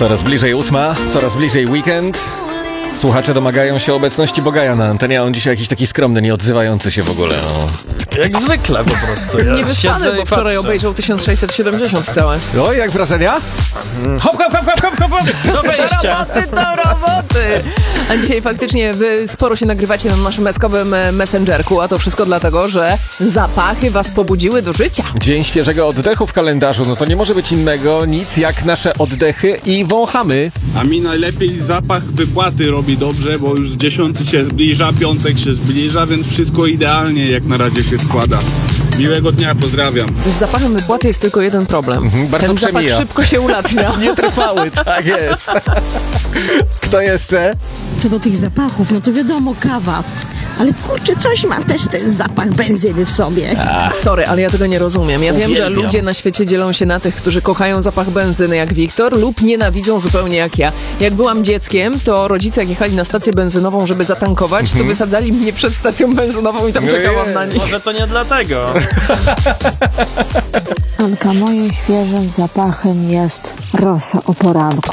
Coraz bliżej 8, coraz bliżej weekend. Słuchacze domagają się obecności Bogaja na antenie, a on dzisiaj jakiś taki skromny, nie odzywający się w ogóle. No. Jak zwykle po prostu. Ja Niewyspany, bo wczoraj obejrzał 1670 całe. No i jak wrażenia? Hop, hop, hop, hop, hop, hop, do wejścia. Do roboty! A dzisiaj faktycznie wy sporo się nagrywacie na naszym meskowym messengerku, a to wszystko dlatego, że zapachy was pobudziły do życia. Dzień świeżego oddechu w kalendarzu, no to nie może być innego nic jak nasze oddechy i wąchamy. A mi najlepiej zapach wypłaty robi dobrze, bo już 10 się zbliża, piątek się zbliża, więc wszystko idealnie jak na razie się składa. Miłego dnia, pozdrawiam. Z zapachem wypłaty jest tylko jeden problem. Bardzo Ten przemija. zapach szybko się ulatnia. Nietrwały, tak jest. Kto jeszcze? Co do tych zapachów, no to wiadomo, kawa. Ale kurczę, coś ma też ten zapach benzyny w sobie. Sorry, ale ja tego nie rozumiem. Ja wiem, że Uwielbiam. ludzie na świecie dzielą się na tych, którzy kochają zapach benzyny jak Wiktor lub nienawidzą zupełnie jak ja. Jak byłam dzieckiem, to rodzice jak jechali na stację benzynową, żeby zatankować, to wysadzali mnie przed stacją benzynową i tam czekałam na nich. Może to nie dlatego. Anka, moim świeżym zapachem jest rosa o poranku.